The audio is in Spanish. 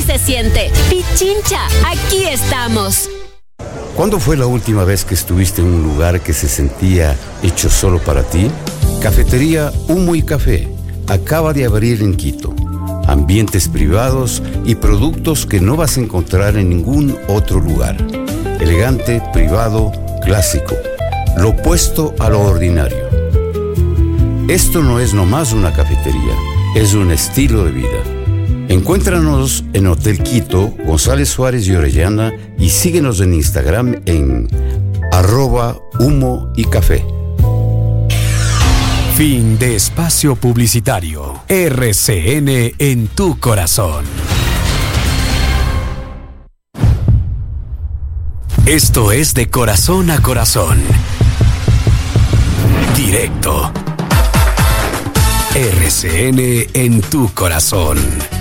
así se siente. Pichincha, aquí estamos. ¿Cuándo fue la última vez que estuviste en un lugar que se sentía hecho solo para ti? Cafetería Humo y Café acaba de abrir en Quito. Ambientes privados y productos que no vas a encontrar en ningún otro lugar. Elegante, privado, clásico. Lo opuesto a lo ordinario. Esto no es nomás una cafetería, es un estilo de vida. Encuéntranos en Hotel Quito, González Suárez y Orellana y síguenos en Instagram en @humo y café. Fin de espacio publicitario. RCN en tu corazón. Esto es De Corazón a Corazón. Directo. RCN en tu corazón.